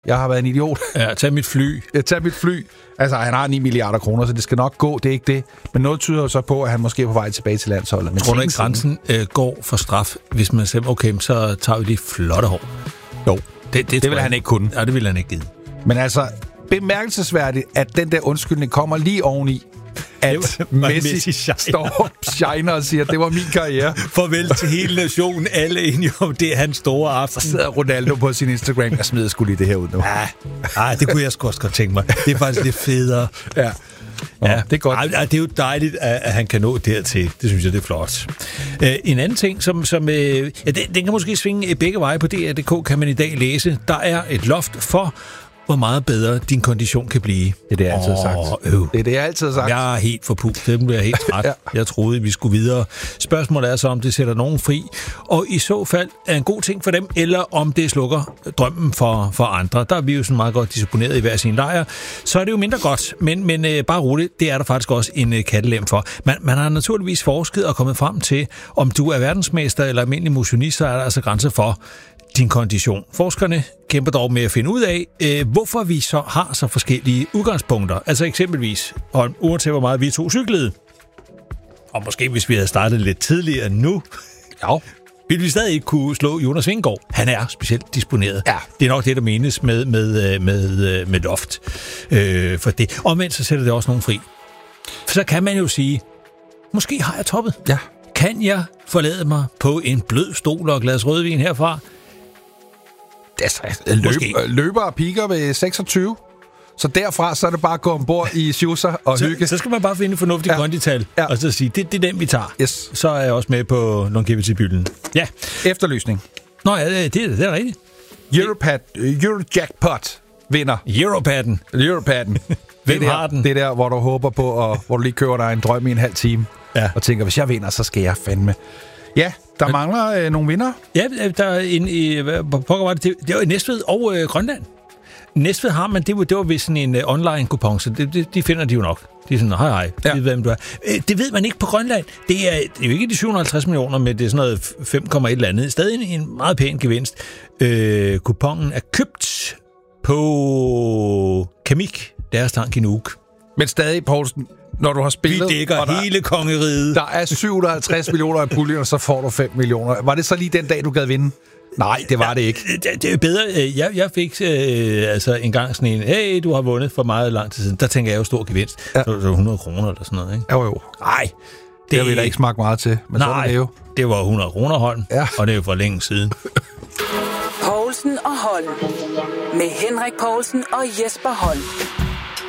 Jeg har været en idiot. Ja, tag mit fly. Tag mit fly. Altså, han har 9 milliarder kroner, så det skal nok gå. Det er ikke det. Men noget tyder jo så på, at han måske er på vej tilbage til landsholdet. Men tror du ikke, grænsen går for straf, hvis man siger, okay, så tager vi de flotte hår? Jo, det vil han ikke kunne. Ja, det vil han ikke give. Men altså, bemærkelsesværdigt, at den der undskyldning kommer lige oveni, at Messi står og shiner og siger, at det var min karriere. Farvel til hele nationen. Alle enige om, det er hans store aften. Så sidder Ronaldo på sin Instagram. Jeg smider sgu lige det her ud nu. Ja, det kunne jeg sgu også godt tænke mig. Det er faktisk lidt federe. Ja. Ja, det er godt. Det er jo dejligt, at han kan nå dertil. Det synes jeg, det er flot. En anden ting, som den kan måske svinge begge veje på DR.dk, kan man i dag læse. Der er et loft for, hvor meget bedre din kondition kan blive. Det er det, jeg altid har sagt. Det er det, jeg altid har sagt. Jeg er helt forpustet. Det bliver helt træt. Ja. Jeg troede, vi skulle videre. Spørgsmålet er så, om det sætter nogen fri, og i så fald er en god ting for dem, eller om det slukker drømmen for andre. Der er vi jo sådan meget godt disciplineret i hver sin lejr. Så er det jo mindre godt, men bare roligt, det er der faktisk også en kattelem for. Man har naturligvis forsket og kommet frem til, om du er verdensmester eller almindelig motionist, så er der altså grænser for din kondition. Forskerne kæmper dog med at finde ud af, hvorfor vi så har så forskellige udgangspunkter. Altså eksempelvis, uanset hvor meget vi to cyklede, og måske hvis vi havde startet lidt tidligere nu, ville vi stadig ikke kunne slå Jonas Vingegaard. Han er specielt disponeret. Ja. Det er nok det, der menes med loft for det. Omvendt så sætter det også nogen fri. For så kan man jo sige, måske har jeg toppet. Ja. Kan jeg forlade mig på en blød stol og glas rødvin herfra? Løber og piker ved 26. Så derfra så er det bare at gå ombord i Schuster og hygge. Så skal man bare finde et fornuftigt kondital, og så sige, det er den, vi tager. Yes. Så er jeg også med på longevity-bylden. Ja. Efterlysning. Nå ja, det er rigtigt. Eurojackpot vinder. Europadden. Hvem har den? Det er der, hvor du håber på, og hvor du lige kører dig en drøm i en halv time. Ja. Og tænker, hvis jeg vinder, så skal jeg fandme. Ja, der mangler nogle vinder. Ja, der er det var i Næstved og Grønland. Næstved har man, det var vist sådan en online-kupon, så de finder de jo nok. De er sådan, hej, ja. Det ved, hvem du er. Det ved man ikke på Grønland. Det er jo ikke de 750 millioner, men det er sådan noget 5,1 eller andet. Stadig en meget pæn gevinst. Kuponen er købt på Kamik, deres tank i Nuuk. Men stadig, Poulsen, når du har spillet... Vi dækker hele kongeriget. Der er 750 millioner i puljen, og så får du 5 millioner. Var det så lige den dag, du gad vinde? Nej, det var det ikke. Det er bedre. Jeg fik en gang sådan en, hey, du har vundet for meget lang tid siden. Der tænker jeg jo stor gevinst. Ja. Så 100 kroner eller sådan noget, ikke? Jo. Nej, det har vi da ikke smagt meget til. Men nej, sådan er det jo. Det var 100 kroner, Holm, og det er jo for længe siden. Poulsen og Holm. Med Henrik Poulsen og Jesper Holm.